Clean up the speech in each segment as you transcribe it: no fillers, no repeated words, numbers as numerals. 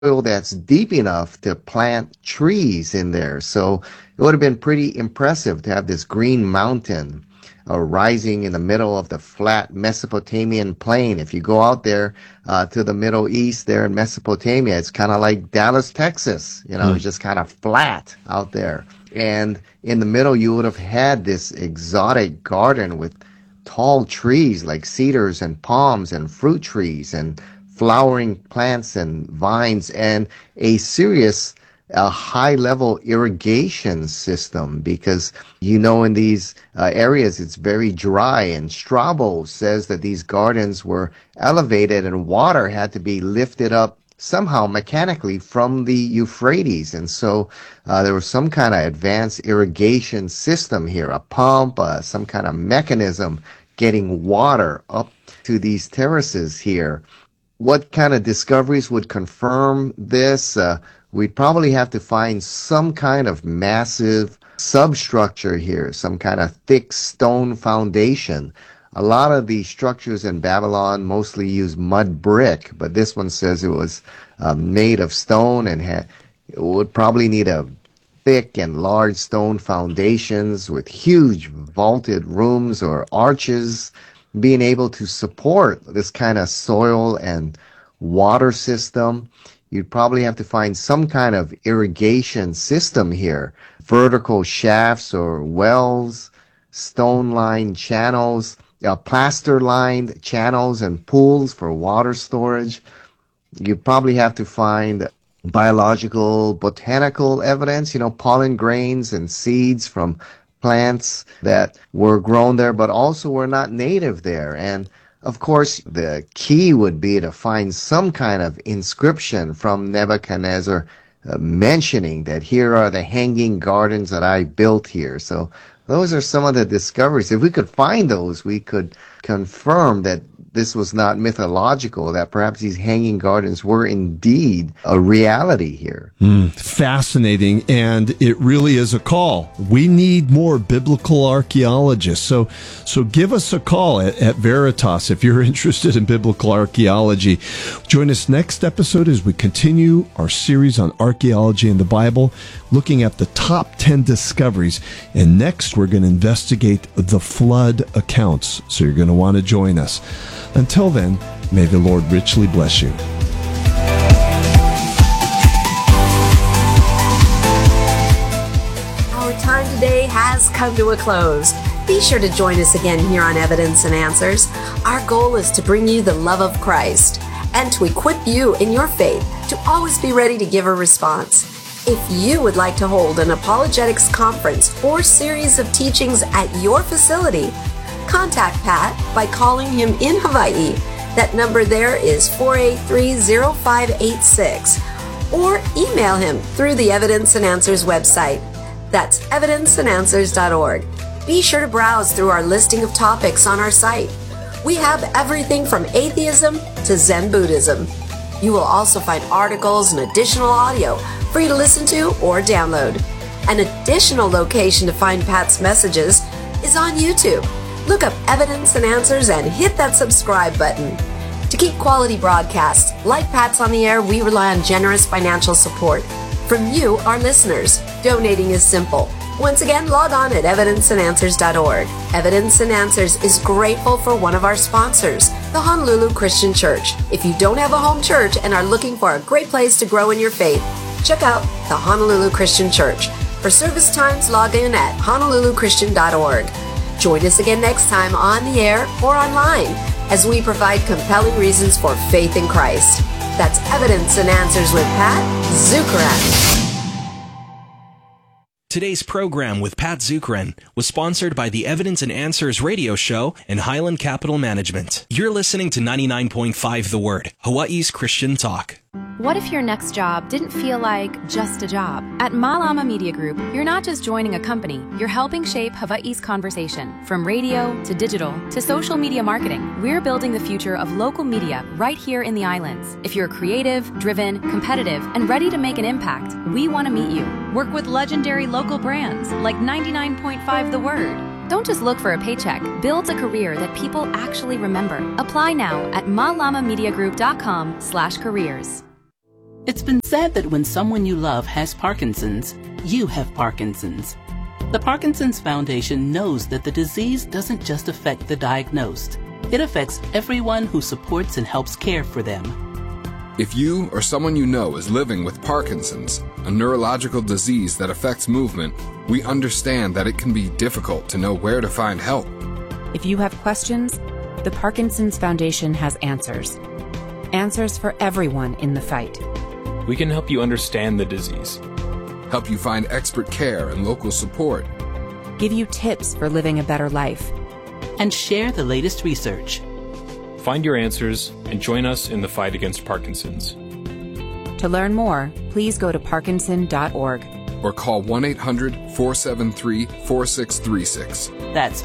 soil that's deep enough to plant trees in there. So it would have been pretty impressive to have this green mountain rising in the middle of the flat Mesopotamian plain. If you go out there to the Middle East there in Mesopotamia, it's kind of like Dallas, Texas. It's just kind of flat out there. And in the middle, you would have had this exotic garden with tall trees like cedars and palms and fruit trees and flowering plants and vines and a serious high-level irrigation system because in these areas it's very dry, and Strabo says that these gardens were elevated and water had to be lifted up somehow mechanically from the Euphrates. And so there was some kind of advanced irrigation system here, a pump, some kind of mechanism getting water up to these terraces here. What kind of discoveries would confirm this? We'd probably have to find some kind of massive substructure here, some kind of thick stone foundation. A lot of the structures in Babylon mostly use mud brick, but this one says it was made of stone and it would probably need a thick and large stone foundations with huge vaulted rooms or arches being able to support this kind of soil and water system. You'd probably have to find some kind of irrigation system here, vertical shafts or wells, stone-lined channels, plaster-lined channels and pools for water storage. You'd probably have to find biological, botanical evidence, pollen grains and seeds from plants that were grown there but also were not native there. And of course, the key would be to find some kind of inscription from Nebuchadnezzar mentioning that here are the hanging gardens that I built here. So those are some of the discoveries. If we could find those, we could confirm that this was not mythological, that perhaps these hanging gardens were indeed a reality here. Fascinating, and it really is a call. We need more biblical archaeologists. So give us a call at Veritas if you're interested in biblical archaeology. Join us next episode as we continue our series on archaeology in the Bible, looking at the top 10 discoveries. And next, we're going to investigate the flood accounts. So you're going to want to join us. Until then, may the Lord richly bless you. Our time today has come to a close. Be sure to join us again here on Evidence and Answers. Our goal is to bring you the love of Christ and to equip you in your faith to always be ready to give a response. If you would like to hold an apologetics conference or series of teachings at your facility, contact Pat by calling him in Hawaii. That number there is 483-0586. Or email him through the Evidence and Answers website. That's evidenceandanswers.org. Be sure to browse through our listing of topics on our site. We have everything from atheism to Zen Buddhism. You will also find articles and additional audio for you to listen to or download. An additional location to find Pat's messages is on YouTube. Look up Evidence and Answers and hit that subscribe button. To keep quality broadcasts like Pat's on the air, we rely on generous financial support from you, our listeners. Donating is simple. Once again, log on at evidenceandanswers.org. Evidence and Answers is grateful for one of our sponsors, the Honolulu Christian Church. If you don't have a home church and are looking for a great place to grow in your faith, check out the Honolulu Christian Church. For service times, log in at honoluluchristian.org. Join us again next time on the air or online as we provide compelling reasons for faith in Christ. That's Evidence and Answers with Pat Zukeran. Today's program with Pat Zukeran was sponsored by the Evidence and Answers radio show and Highland Capital Management. You're listening to 99.5 The Word, Hawaii's Christian talk. What if your next job didn't feel like just a job? At Malama Media Group, you're not just joining a company, you're helping shape Hawaii's conversation. From radio to digital to social media marketing, we're building the future of local media right here in the islands. If you're creative, driven, competitive, and ready to make an impact, we want to meet you. Work with legendary local brands like 99.5 The Word. Don't just look for a paycheck. Build a career that people actually remember. Apply now at malamamediagroup.com/careers. It's been said that when someone you love has Parkinson's, you have Parkinson's. The Parkinson's Foundation knows that the disease doesn't just affect the diagnosed. It affects everyone who supports and helps care for them. If you or someone you know is living with Parkinson's, a neurological disease that affects movement, we understand that it can be difficult to know where to find help. If you have questions, the Parkinson's Foundation has answers. Answers for everyone in the fight. We can help you understand the disease, help you find expert care and local support, give you tips for living a better life, and share the latest research. Find your answers and join us in the fight against Parkinson's. To learn more, please go to parkinson.org. Or call 1-800-473-4636. That's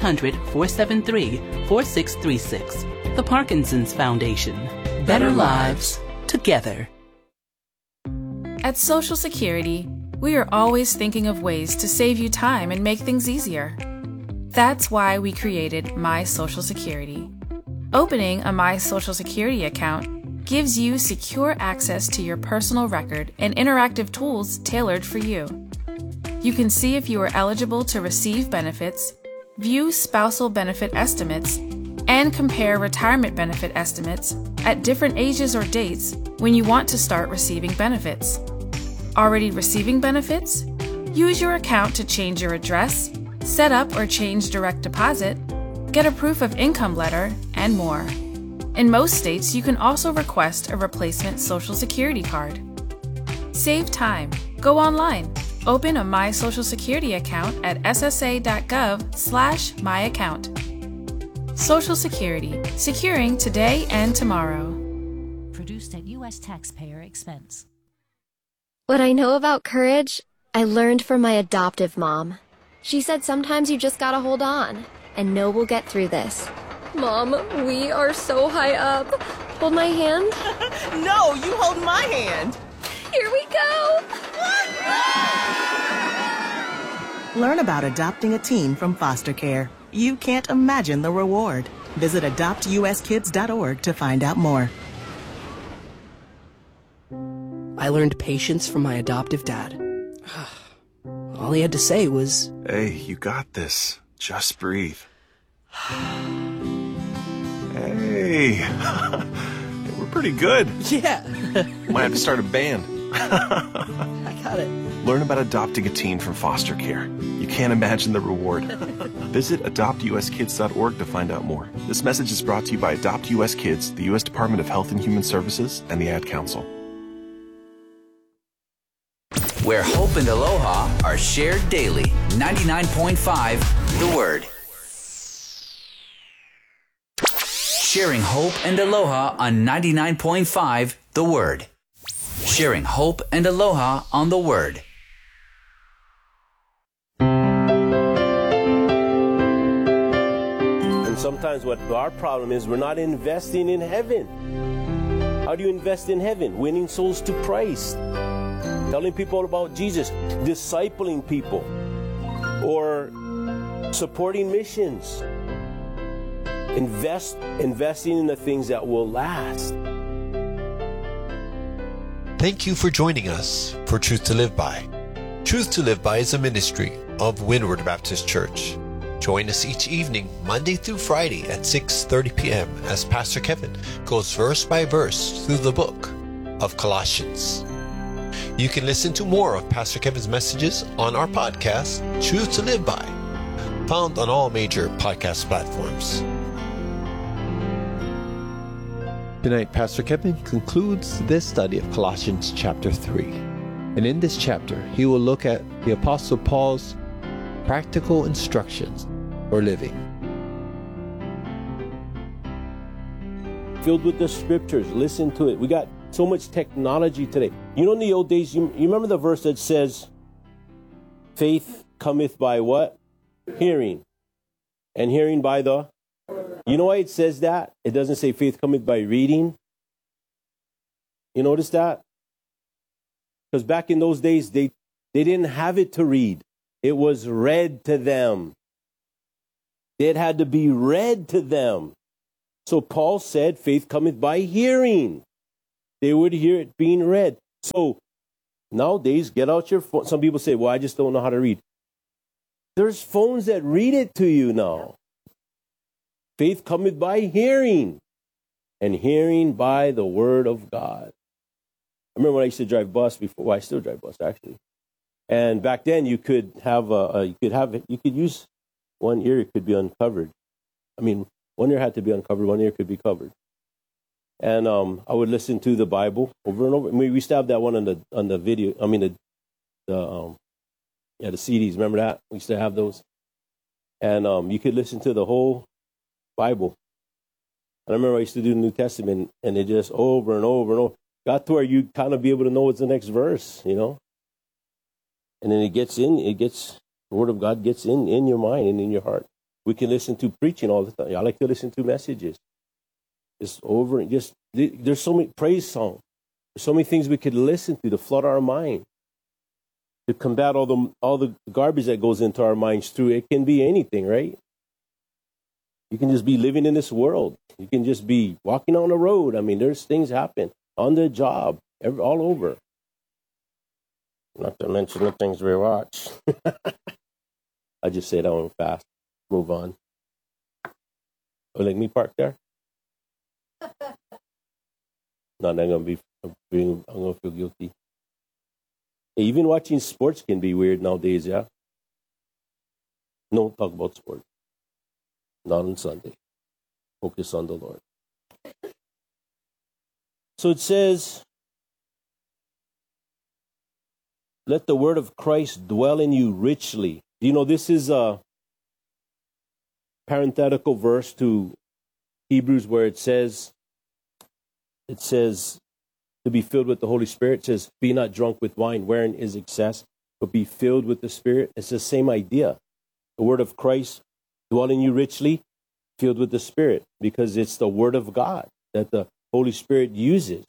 1-800-473-4636. The Parkinson's Foundation. Better lives together. At Social Security, we are always thinking of ways to save you time and make things easier. That's why we created My Social Security. Opening a My Social Security account gives you secure access to your personal record and interactive tools tailored for you. You can see if you are eligible to receive benefits, view spousal benefit estimates, and compare retirement benefit estimates at different ages or dates when you want to start receiving benefits. Already receiving benefits? Use your account to change your address, set up or change direct deposit, get a proof of income letter, and more. In most states, you can also request a replacement Social Security card. Save time. Go online. Open a My Social Security account at ssa.gov/myaccount. Social Security. Securing today and tomorrow. Produced at U.S. taxpayer expense. What I know about courage, I learned from my adoptive mom. She said sometimes you just gotta hold on and know we'll get through this. Mom, we are so high up. Hold my hand. No, you hold my hand. Here we go. Learn about adopting a teen from foster care. You can't imagine the reward. Visit adoptuskids.org to find out more. I learned patience from my adoptive dad. All he had to say was, "Hey, you got this. Just breathe." Hey, we're pretty good. Yeah. Might have to start a band. I got it. Learn about adopting a teen from foster care. You can't imagine the reward. Visit adoptuskids.org to find out more. This message is brought to you by Adopt US Kids, the U.S. Department of Health and Human Services, and the Ad Council. Where hope and aloha are shared daily. 99.5 The Word. Sharing hope and aloha on 99.5 The Word. Sharing hope and aloha on the Word. And sometimes what our problem is, we're not investing in heaven. How do you invest in heaven? Winning souls to Christ. Telling people about Jesus. Discipling people. Or supporting missions. Investing in the things that will last. Thank you for joining us for Truth to Live By. Truth to Live By is a ministry of Windward Baptist Church. Join us each evening, Monday through Friday at 6:30 p.m. as Pastor Kevin goes verse by verse through the book of Colossians. You can listen to more of Pastor Kevin's messages on our podcast, Truth to Live By, found on all major podcast platforms. Tonight, Pastor Kevin concludes this study of Colossians chapter 3. And in this chapter, he will look at the Apostle Paul's practical instructions for living. Filled with the scriptures. Listen to it. We got so much technology today. You know, in the old days, you remember the verse that says, faith cometh by what? Hearing. And hearing by the... You know why it says that? It doesn't say faith cometh by reading. You notice that? Because back in those days, they didn't have it to read. It was read to them. It had to be read to them. So Paul said faith cometh by hearing. They would hear it being read. So nowadays, get out your phone. Some people say, well, I just don't know how to read. There's phones that read it to you now. Faith cometh by hearing, and hearing by the word of God. I remember when I used to drive bus before. Well, I still drive bus, actually. And back then, you could use one ear. It could be uncovered. I mean, one ear had to be uncovered. One ear could be covered. And I would listen to the Bible over and over. I mean, we used to have that one on the video. I mean, the CDs. Remember that? We used to have those. And you could listen to the whole Bible. And I remember I used to do the New Testament, and it just over and over and over. Got to where you kind of be able to know what's the next verse, you know? And then the Word of God gets in your mind and in your heart. We can listen to preaching all the time. I like to listen to messages. There's so many praise songs. There's so many things we could listen to flood our mind, to combat all the garbage that goes into our minds through. It can be anything, right? You can just be living in this world. You can just be walking on the road. I mean, there's things happen on the job, all over. Not to mention the things we watch. I just say that one fast. Move on. Oh, like me park there? No, I'm gonna feel guilty. Hey, even watching sports can be weird nowadays, yeah? Don't talk about sports. Not on Sunday. Focus on the Lord. So it says, let the word of Christ dwell in you richly. You know, this is a parenthetical verse to Hebrews where it says to be filled with the Holy Spirit. It says, be not drunk with wine, wherein is excess, but be filled with the Spirit. It's the same idea. The word of Christ dwell in you richly, filled with the Spirit, because it's the word of God that the Holy Spirit uses.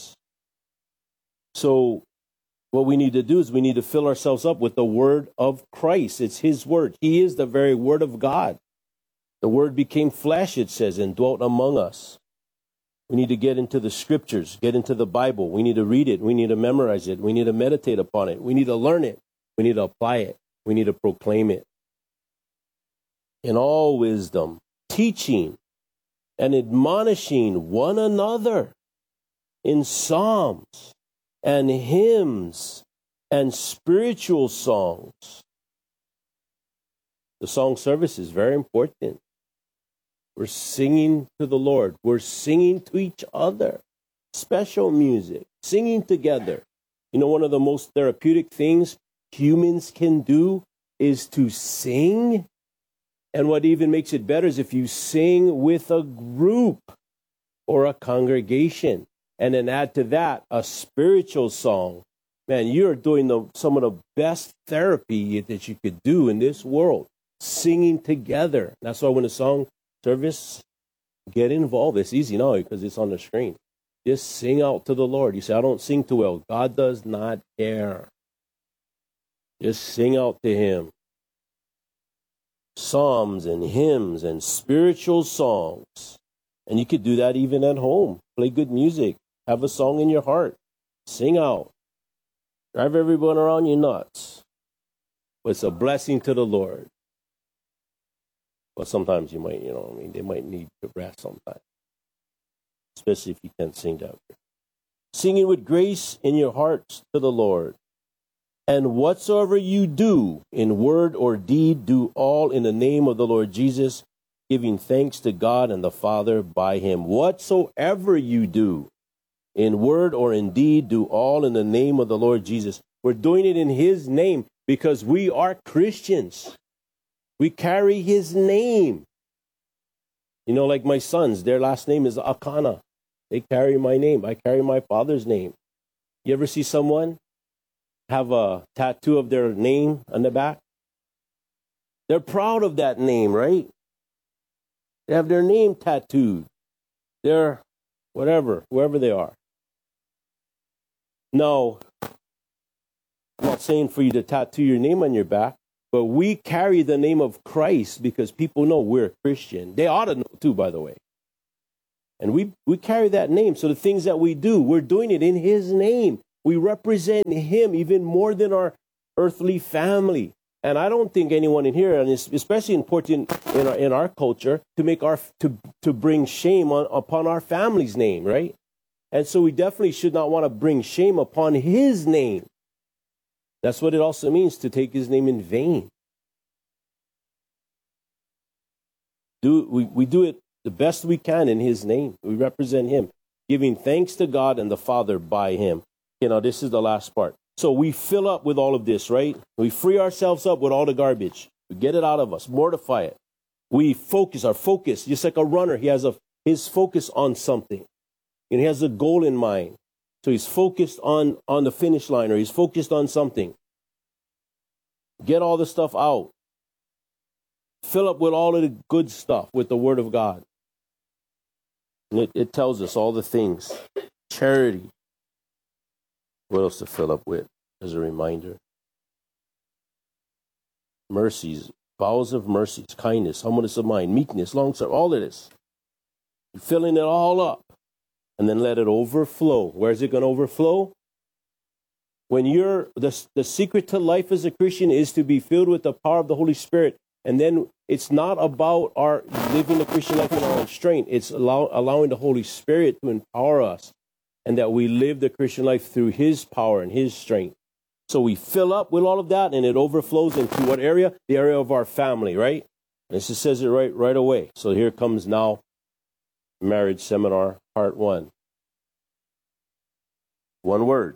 So what we need to do is we need to fill ourselves up with the word of Christ. It's his word. He is the very word of God. The word became flesh, it says, and dwelt among us. We need to get into the scriptures, get into the Bible. We need to read it. We need to memorize it. We need to meditate upon it. We need to learn it. We need to apply it. We need to proclaim it. In all wisdom, teaching and admonishing one another in psalms and hymns and spiritual songs. The song service is very important. We're singing to the Lord. We're singing to each other. Special music, singing together. You know, one of the most therapeutic things humans can do is to sing. And what even makes it better is if you sing with a group or a congregation, and then add to that a spiritual song. Man, you're doing some of the best therapy that you could do in this world, singing together. That's why when a song service, get involved. It's easy now because it's on the screen. Just sing out to the Lord. You say, I don't sing too well. God does not care. Just sing out to him. Psalms and hymns and spiritual songs. And you could do that even at home. Play good music. Have a song in your heart. Sing out. Drive everyone around you nuts. But it's a blessing to the Lord. But sometimes you might, they might need to rest sometimes. Especially if you can't sing down here. Singing with grace in your hearts to the Lord. And whatsoever you do, in word or deed, do all in the name of the Lord Jesus, giving thanks to God and the Father by him. Whatsoever you do, in word or in deed, do all in the name of the Lord Jesus. We're doing it in his name because we are Christians. We carry his name. You know, like my sons, their last name is Akana. They carry my name. I carry my father's name. You ever see someone have a tattoo of their name on the back? They're proud of that name, right? They have their name tattooed. They're whoever they are. No, I'm not saying for you to tattoo your name on your back, but we carry the name of Christ because people know we're Christian. They ought to know too, by the way. And we carry that name. So the things that we do, we're doing it in his name. We represent him even more than our earthly family. And I don't think anyone in here, and it's especially important in our culture, to make to bring shame upon our family's name, right? And so we definitely should not want to bring shame upon his name. That's what it also means to take his name in vain. We do it the best we can in his name. We represent him, giving thanks to God and the Father by him. This is the last part. So we fill up with all of this, right? We free ourselves up with all the garbage. We get it out of us, mortify it. We focus, our focus, just like a runner, he has his focus on something. And he has a goal in mind. So he's focused on the finish line, or he's focused on something. Get all the stuff out. Fill up with all of the good stuff, with the Word of God. And it tells us all the things. Charity. What else to fill up with as a reminder? Mercies, bowels of mercies, kindness, humbleness of mind, meekness, long-suffering, all of this. You're filling it all up. And then let it overflow. Where is it going to overflow? When the secret to life as a Christian is to be filled with the power of the Holy Spirit. And then it's not about our living the Christian life in our own strength. It's allowing the Holy Spirit to empower us, and that we live the Christian life through his power and his strength. So we fill up with all of that, and it overflows into what area? The area of our family, right? And this says it right away. So here comes now marriage seminar, part 1. One word.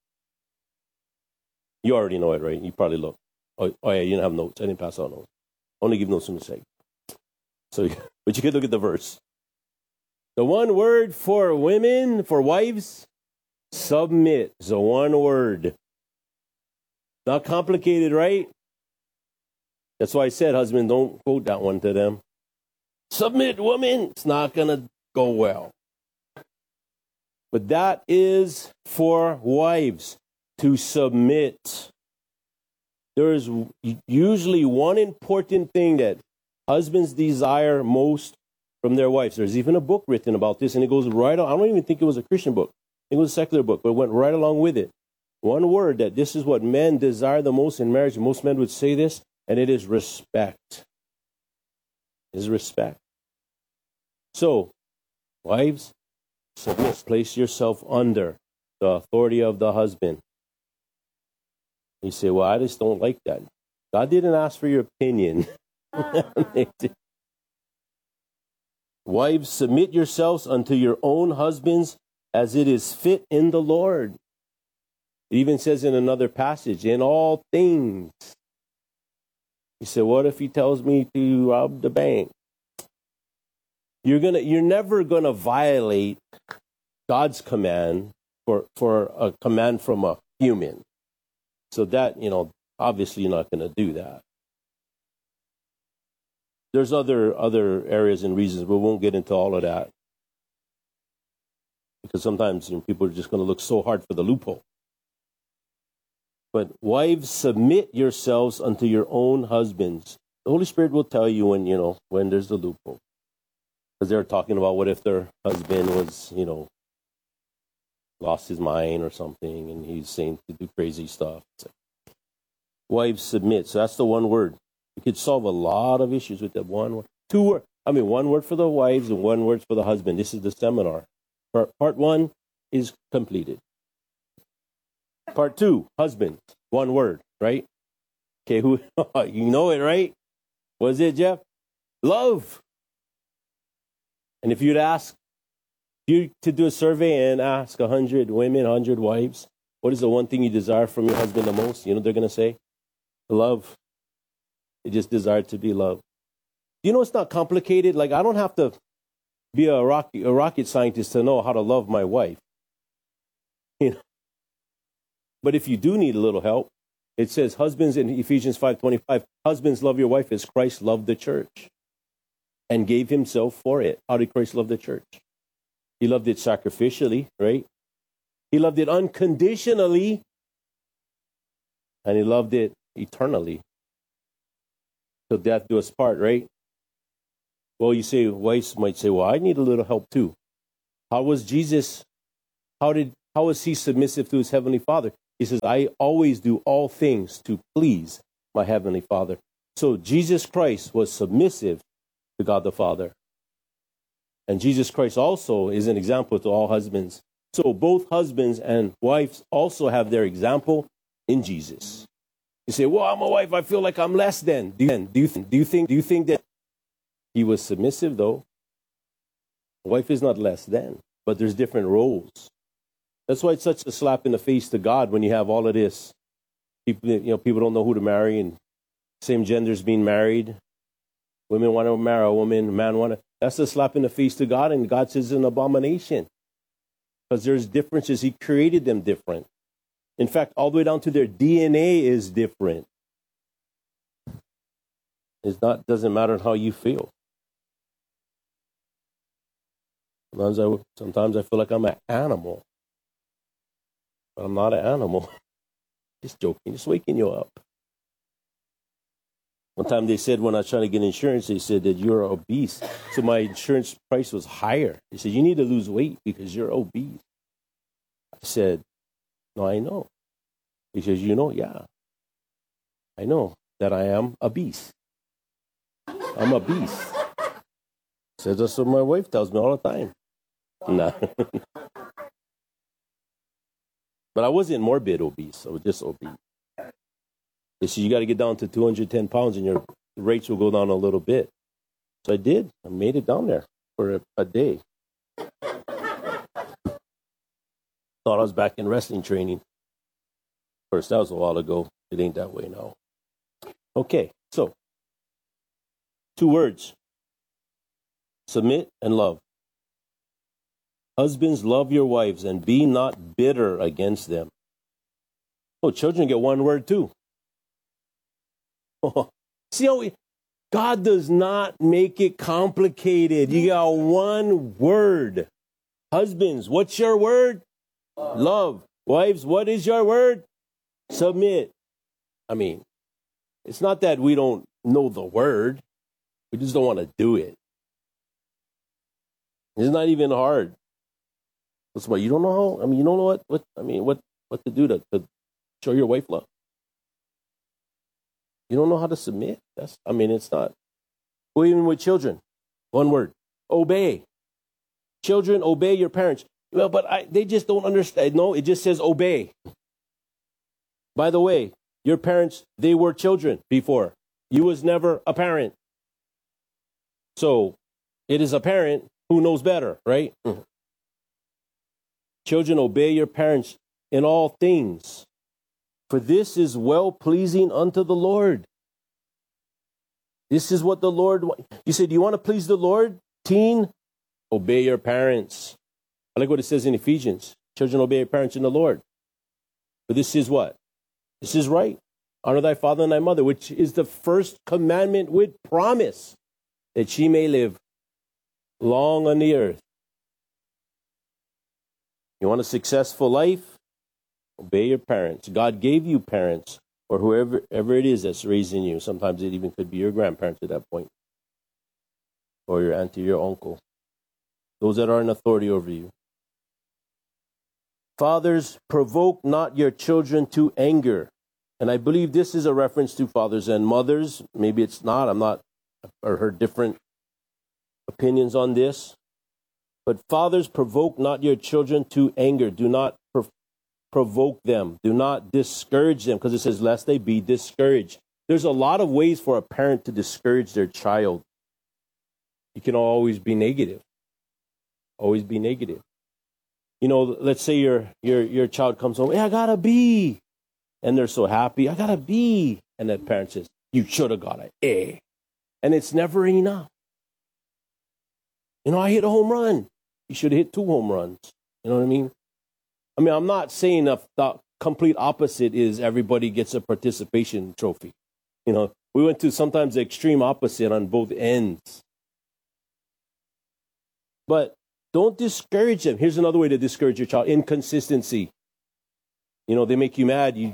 You already know it, right? You probably look. Oh yeah, you didn't have notes. I didn't pass out notes. Only give notes from the sake. So, but you could look at the verse. The one word for women, for wives, submit. Is the one word. Not complicated, right? That's why I said, husband, don't quote that one to them. Submit, woman. It's not going to go well. But that is for wives to submit. There is usually one important thing that husbands desire most from their wives. There's even a book written about this, and it goes right on. I don't even think it was a Christian book. I think it was a secular book, but it went right along with it. One word that this is what men desire the most in marriage. Most men would say this, and it is respect. It is respect. So, wives, submit, place yourself under the authority of the husband. You say, well, I just don't like that. God didn't ask for your opinion. Wives, submit yourselves unto your own husbands as it is fit in the Lord. It even says in another passage, in all things. You say, what if he tells me to rob the bank? You're never gonna violate God's command for a command from a human. So that, obviously you're not going to do that. There's other areas and reasons, but we won't get into all of that. Because sometimes people are just going to look so hard for the loophole. But wives, submit yourselves unto your own husbands. The Holy Spirit will tell you when there's the loophole. Because they're talking about what if their husband was, lost his mind or something, and he's saying to do crazy stuff. Wives, submit. So that's the one word. You could solve a lot of issues with that one word. One word for the wives and one word for the husband. This is the seminar. Part 1 is completed. Part 2, husband. One word, right? Okay, you know it, right? What is it, Jeff? Love. And if you'd ask you to do a survey and ask 100 women, 100 wives, what is the one thing you desire from your husband the most? You know what they're going to say? Love. They just desire to be loved. It's not complicated. Like, I don't have to be a rocket scientist to know how to love my wife. But if you do need a little help, it says, husbands in Ephesians 5:25, husbands, love your wife as Christ loved the church and gave himself for it. How did Christ love the church? He loved it sacrificially, right? He loved it unconditionally. And he loved it eternally. Till death do us part, right? Well, you say, wives might say, well, I need a little help too. How was Jesus, how was he submissive to his heavenly Father? He says, I always do all things to please my heavenly Father. So Jesus Christ was submissive to God the Father. And Jesus Christ also is an example to all husbands. So both husbands and wives also have their example in Jesus. You say, well, I'm a wife, I feel like I'm less than. Do you think that he was submissive, though? A wife is not less than, but there's different roles. That's why it's such a slap in the face to God when you have all of this. People don't know who to marry, and same genders being married. Women want to marry a woman, man want to. That's a slap in the face to God, and God says it's an abomination. Because there's differences. He created them different. In fact, all the way down to their DNA is different. Doesn't matter how you feel. Sometimes I feel like I'm an animal. But I'm not an animal. Just joking, just waking you up. One time they said when I was trying to get insurance, they said that you're obese. So my insurance price was higher. They said, you need to lose weight because you're obese. I said, no, I know. He says, you know, yeah. I know that I am a beast. I'm a beast. Says that's what my wife tells me all the time. Nah. But I wasn't morbid obese. I was just obese. They said, you got to get down to 210 pounds and your rates will go down a little bit. So I did. I made it down there for a day. Thought I was back in wrestling training. Of course, that was a while ago. It ain't that way now. Okay, so 2 words. Submit and love. Husbands, love your wives and be not bitter against them. Oh, children get 1 word too. Oh, see how God does not make it complicated. You got 1 word. Husbands, what's your word? Love. Wives, what is your word? Submit. I mean, it's not that we don't know the word. We just don't want to do it. It's not even hard. That's why you don't know how. I mean, you don't know what to do to show your wife love. You don't know how to submit. It's not. Or even with children, 1 word: obey. Children, obey your parents. Well, but they just don't understand. No, it just says obey. By the way, your parents, they were children before. You was never a parent. So it is a parent who knows better, right? Children, obey your parents in all things, for this is well-pleasing unto the Lord. This is what the Lord wants. You say, do you want to please the Lord? Teen, obey your parents. I like what it says in Ephesians. Children, obey your parents in the Lord. But this is what? This is right. Honor thy father and thy mother, which is the first commandment with promise, that she may live long on the earth. You want a successful life? Obey your parents. God gave you parents, or whoever it is that's raising you. Sometimes it even could be your grandparents at that point, or your auntie, your uncle. Those that are in authority over you. Fathers, provoke not your children to anger. And I believe this is a reference to fathers and mothers. Maybe it's not. I've heard different opinions on this. But fathers, provoke not your children to anger. Do not provoke them. Do not discourage them, because it says, lest they be discouraged. There's a lot of ways for a parent to discourage their child. You can always be negative. Always be negative. You know, let's say your child comes home, hey, I got a B. And they're so happy, I got a B. And the parent says, you should have got an A. And it's never enough. You know, I hit a home run. You should have hit 2 home runs. You know what I mean? I'm not saying the complete opposite is everybody gets a participation trophy. You know, we went to sometimes the extreme opposite on both ends. But don't discourage them. Here's another way to discourage your child: inconsistency. You know, they make you mad. You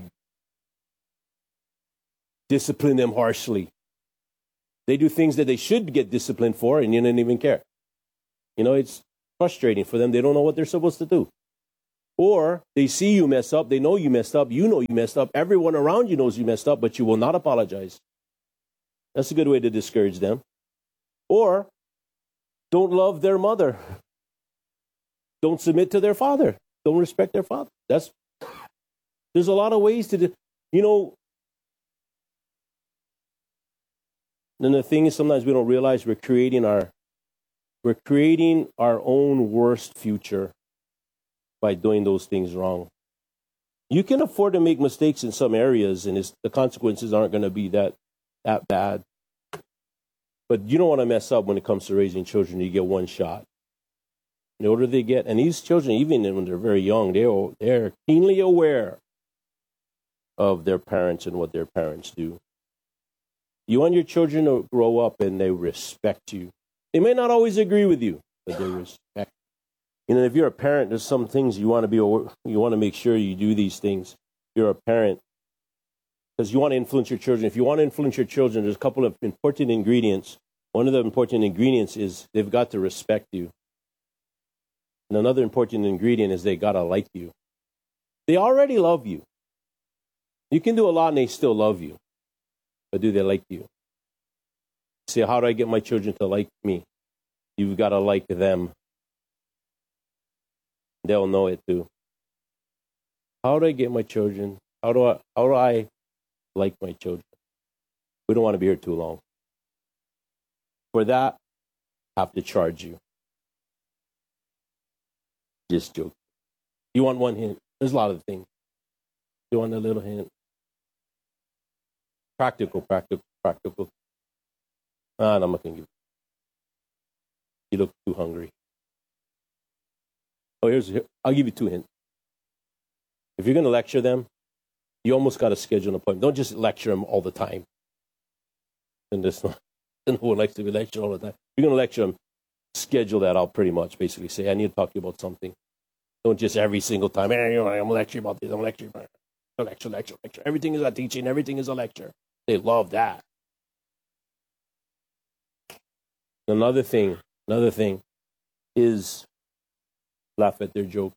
discipline them harshly. They do things that they should get disciplined for, and you didn't even care. You know, it's frustrating for them. They don't know what they're supposed to do. Or they see you mess up. They know you messed up. You know you messed up. Everyone around you knows you messed up, but you will not apologize. That's a good way to discourage them. Or don't love their mother. Don't submit to their father. Don't respect their father. There's a lot of ways to do. And the thing is, sometimes we don't realize we're creating our own worst future by doing those things wrong. You can afford to make mistakes in some areas, and the consequences aren't going to be that bad. But you don't want to mess up when it comes to raising children. You get one shot. In order they get, and these children, even when they're very young, they're keenly aware of their parents and what their parents do. You want your children to grow up and they respect you. They may not always agree with you, but they respect. If you're a parent, there's some things you want to make sure you do these things. You're a parent because you want to influence your children. If you want to influence your children, there's a couple of important ingredients. One of the important ingredients is they've got to respect you. And another important ingredient is they got to like you. They already love you. You can do a lot and they still love you. But do they like you? Say, how do I get my children to like me? You've got to like them. They'll know it too. How do I get my children? How do I like my children? We don't want to be here too long. For that, I have to charge you. Just joke. You want one hint? There's a lot of things. You want a little hint? Practical. I'm not going to give you. You look too hungry. I'll give you 2 hints. If you're going to lecture them, you almost got to schedule an appointment. Don't just lecture them all the time. And no one likes to be lectured all the time. If you're going to lecture them, schedule that out pretty much. Basically say, I need to talk to you about something. Don't just every single time, I'm lecturing about this, I'm lecturing about that. Lecture. Everything is a teaching, everything is a lecture. They love that. Another thing is laugh at their joke.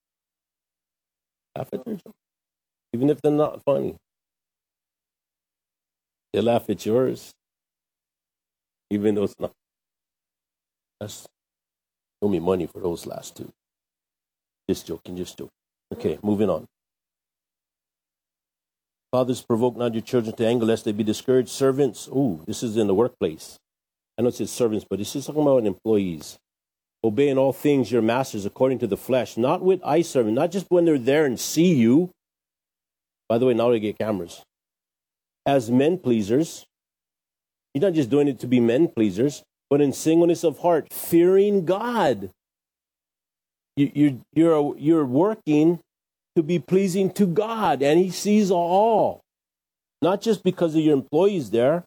Laugh at their joke. Even if they're not funny. They laugh at yours. Even though it's not. Owe me money for those last 2. Just joking. Okay, moving on. Fathers, provoke not your children to anger, lest they be discouraged. Servants, this is in the workplace. I know it says servants, but this is talking about employees. Obey in all things your masters according to the flesh, not with eye serving, not just when they're there and see you. By the way, now they get cameras. As men pleasers. You're not just doing it to be men pleasers, but in singleness of heart, fearing God. You're working to be pleasing to God, and He sees all. Not just because of your employees there.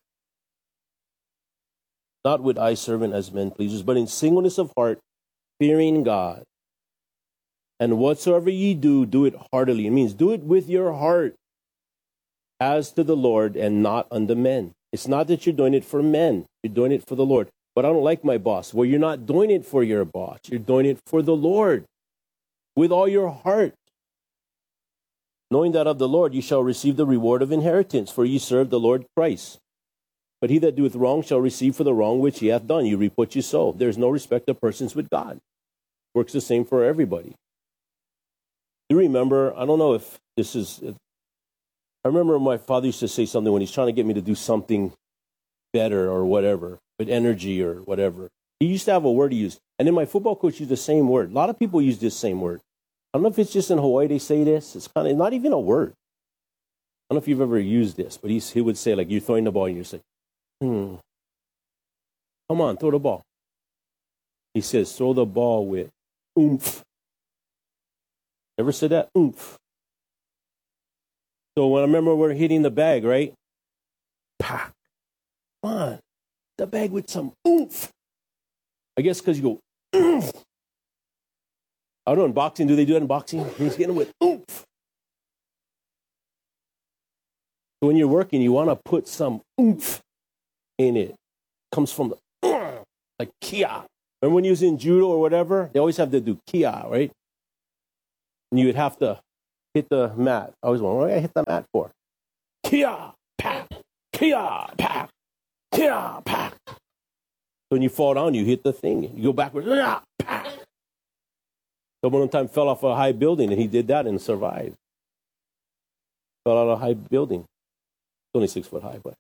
Not with eye servant as men pleasers, but in singleness of heart, fearing God. And whatsoever ye do, do it heartily. It means do it with your heart, as to the Lord and not unto men. It's not that you're doing it for men. You're doing it for the Lord. But I don't like my boss. Well, you're not doing it for your boss. You're doing it for the Lord with all your heart. Knowing that of the Lord ye shall receive the reward of inheritance, for ye serve the Lord Christ. But he that doeth wrong shall receive for the wrong which he hath done. You reap what you sow. There's no respect of persons with God. Works the same for everybody. You remember, I don't know if this is... I remember my father used to say something when he's trying to get me to do something better or whatever, with energy or whatever. He used to have a word he used. And then my football coach used the same word. A lot of people use this same word. I don't know if it's just in Hawaii they say this. It's kind of not even a word. I don't know if you've ever used this, but he would say, like, you're throwing the ball and you're saying, come on, throw the ball. He says, throw the ball with oomph. Ever said that? Oomph. So when I remember we're hitting the bag, right? Pah. Come on. The bag with some oomph. I guess because you go, oomph. I don't know, in boxing, do they do that in boxing? He's getting with oomph. So when you're working, you want to put some oomph in it. It comes from the, like Kia. Remember when you was in judo or whatever? They always have to do kia, right? And you would have to hit the mat. I always wonder, what do I hit the mat for? Kia, pack, kia, pack, kia, pack. So when you fall down, you hit the thing. You go backwards, pack. Someone one time fell off a high building, and he did that and survived. Fell out of a high building. It's only 6 foot high, but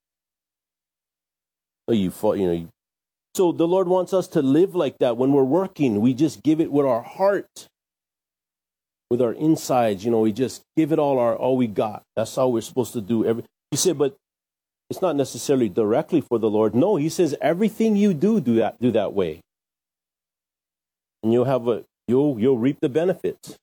so you fall, So the Lord wants us to live like that. When we're working, we just give it with our heart, with our insides. We just give it all we got. That's how we're supposed to do. You say, but it's not necessarily directly for the Lord. No, He says everything you do that way, and you'll reap the benefits.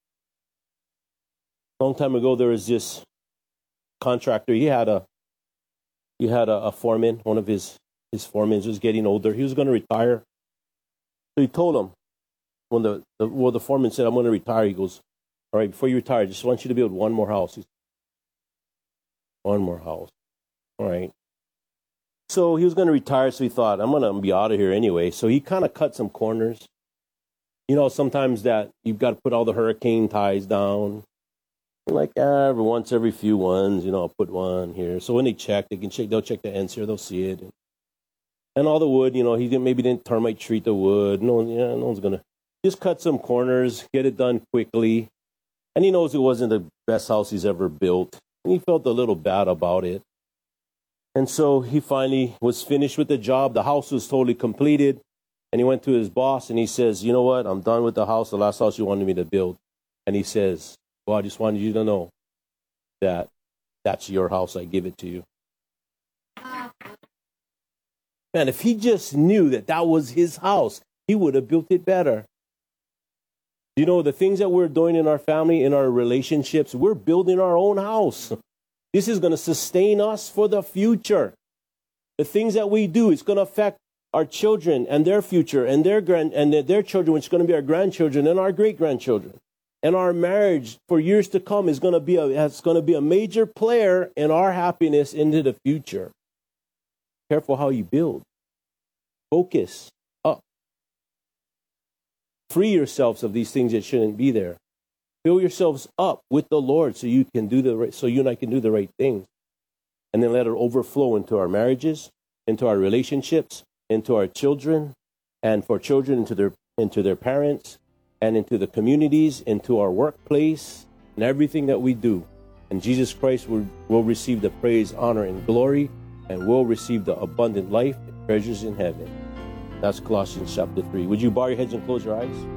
A long time ago, there was this contractor. He had a foreman. One of his foreman was getting older. He was going to retire. So he told him, when the foreman said, "I'm going to retire," he goes, "All right, before you retire, I just want you to build one more house." He said, "One more house." All right. So he was going to retire, so he thought, "I'm going to be out of here anyway." So he kind of cut some corners. Sometimes that you've got to put all the hurricane ties down. Like every few ones, I'll put one here. So when they check, they'll check the ends here, they'll see it. And all the wood, he maybe didn't termite treat the wood. No one's going to just cut some corners, get it done quickly. And he knows it wasn't the best house he's ever built. And he felt a little bad about it. And so he finally was finished with the job. The house was totally completed. And he went to his boss and he says, "You know what? I'm done with the house, the last house you wanted me to build." And he says, "Well, I just wanted you to know that that's your house. I give it to you." Man, if he just knew that was his house, he would have built it better. The things that we're doing in our family, in our relationships, we're building our own house. This is going to sustain us for the future. The things that we do, it's going to affect our children and their future and their children, which is going to be our grandchildren and our great-grandchildren. And our marriage for years to come is going to be a major player in our happiness into the future. Careful how you build. Focus up. Free yourselves of these things that shouldn't be there. Fill yourselves up with the Lord so you and I can do the right things. And then let it overflow into our marriages, into our relationships, into our children, and for children into their parents, and into the communities, into our workplace, and everything that we do. And Jesus Christ will receive the praise, honor, and glory, and will receive the abundant life and treasures in heaven. That's Colossians chapter 3. Would you bow your heads and close your eyes?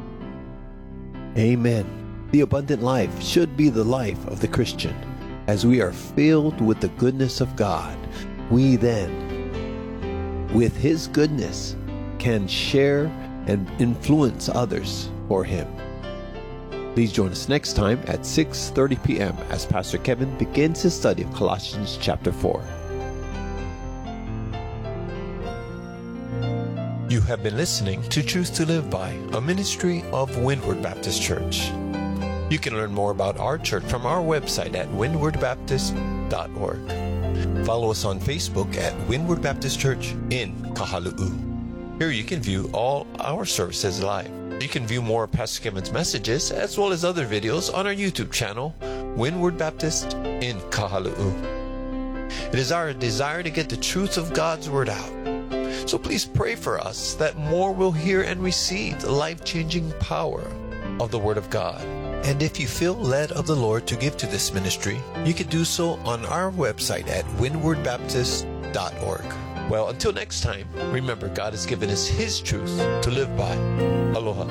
Amen. The abundant life should be the life of the Christian. As we are filled with the goodness of God, we then, with His goodness, can share and influence others for Him. Please join us next time at 6:30 p.m. as Pastor Kevin begins his study of Colossians chapter 4. You have been listening to Truth to Live By, a ministry of Windward Baptist Church. You can learn more about our church from our website at windwardbaptist.org. Follow us on Facebook at Windward Baptist Church in Kahalu'u. Here you can view all our services live. You can view more of Pastor Kevin's messages as well as other videos on our YouTube channel, Windward Baptist in Kahalu'u. It is our desire to get the truth of God's Word out. So please pray for us that more will hear and receive the life-changing power of the Word of God. And if you feel led of the Lord to give to this ministry, you can do so on our website at windwardbaptist.org. Well, until next time, remember God has given us His truth to live by. Aloha.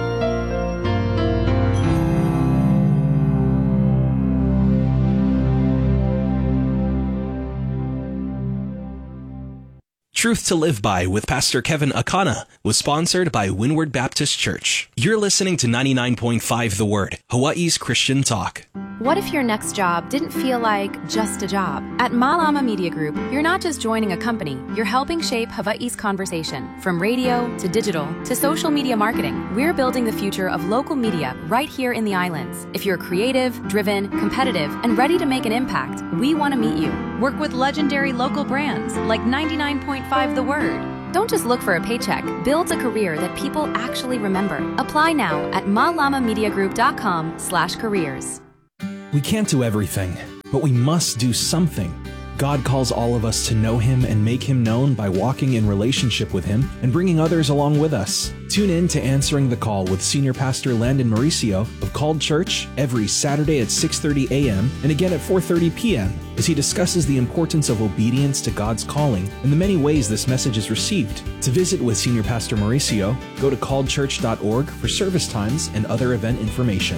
Truth to Live By with Pastor Kevin Akana was sponsored by Windward Baptist Church. You're listening to 99.5 The Word, Hawaii's Christian talk. What if your next job didn't feel like just a job? At Malama Media Group, you're not just joining a company, you're helping shape Hawaii's conversation. From radio to digital to social media marketing, we're building the future of local media right here in the islands. If you're creative, driven, competitive, and ready to make an impact, we want to meet you. Work with legendary local brands like 99.5 The Word, Don't just look for a paycheck. Build a career that people actually remember. Apply now at malamamediagroup.com/careers. We can't do everything, but we must do something. God calls all of us to know Him and make Him known by walking in relationship with Him and bringing others along with us. Tune in to Answering the Call with Senior Pastor Landon Mauricio of Called Church every Saturday at 6:30 a.m. and again at 4:30 p.m. as he discusses the importance of obedience to God's calling and the many ways this message is received. To visit with Senior Pastor Mauricio, go to calledchurch.org for service times and other event information.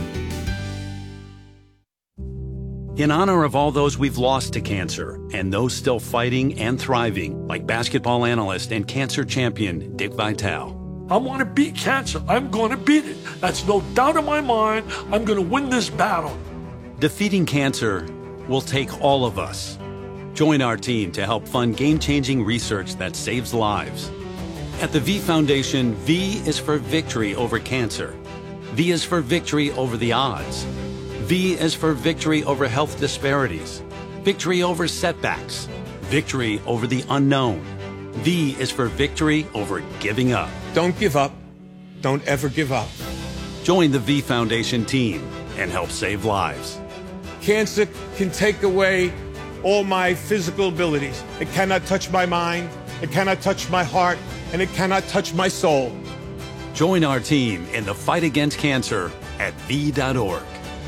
In honor of all those we've lost to cancer and those still fighting and thriving, like basketball analyst and cancer champion Dick Vitale. I want to beat cancer. I'm going to beat it. That's no doubt in my mind. I'm going to win this battle. Defeating cancer will take all of us. Join our team to help fund game-changing research that saves lives. At the V Foundation, V is for victory over cancer. V is for victory over the odds. V is for victory over health disparities, victory over setbacks, victory over the unknown. V is for victory over giving up. Don't give up. Don't ever give up. Join the V Foundation team and help save lives. Cancer can take away all my physical abilities. It cannot touch my mind, it cannot touch my heart, and it cannot touch my soul. Join our team in the fight against cancer at V.org.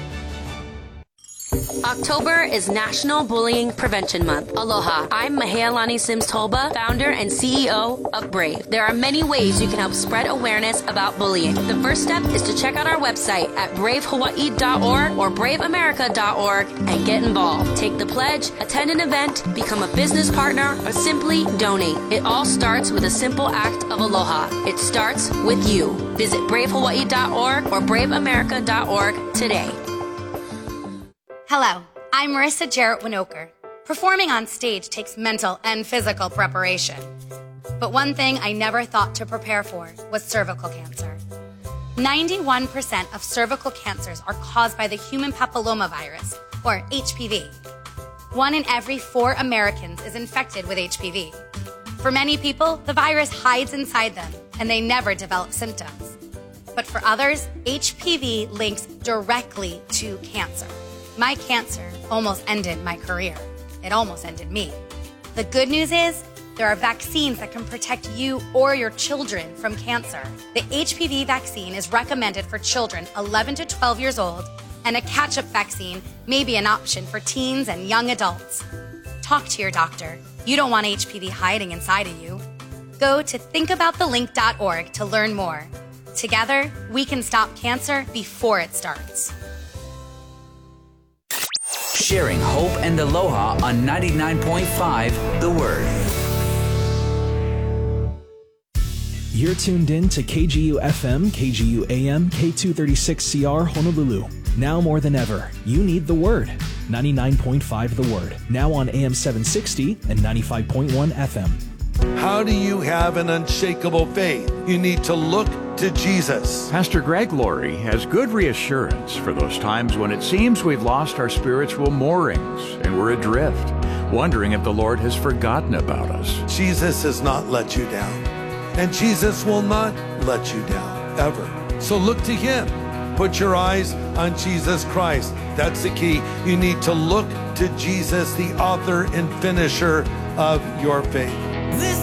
October is National Bullying Prevention Month. Aloha. I'm Mahealani Sims Tolba, founder and CEO of Brave. There are many ways you can help spread awareness about bullying. The first step is to check out our website at bravehawaii.org or braveamerica.org and get involved. Take the pledge, attend an event, become a business partner, or simply donate. It all starts with a simple act of aloha. It starts with you. Visit bravehawaii.org or braveamerica.org today. Hello, I'm Marissa Jarrett Winokur. Performing on stage takes mental and physical preparation. But one thing I never thought to prepare for was cervical cancer. 91% of cervical cancers are caused by the human papillomavirus, or HPV. 1 in every 4 Americans is infected with HPV. For many people, the virus hides inside them, and they never develop symptoms. But for others, HPV links directly to cancer. My cancer almost ended my career. It almost ended me. The good news is there are vaccines that can protect you or your children from cancer. The HPV vaccine is recommended for children 11 to 12 years old, and a catch-up vaccine may be an option for teens and young adults. Talk to your doctor. You don't want HPV hiding inside of you. Go to thinkaboutthelink.org to learn more. Together, we can stop cancer before it starts. Sharing hope and aloha on 99.5 The Word. You're tuned in to KGU FM, KGU AM, K236CR Honolulu. Now more than ever, you need the Word. 99.5 The Word. Now on AM 760 and 95.1 FM. How do you have an unshakable faith? You need to look to Jesus. Pastor Greg Laurie has good reassurance for those times when it seems we've lost our spiritual moorings and we're adrift, wondering if the Lord has forgotten about us. Jesus has not let you down, and Jesus will not let you down, ever. So look to Him. Put your eyes on Jesus Christ. That's the key. You need to look to Jesus, the author and finisher of your faith. This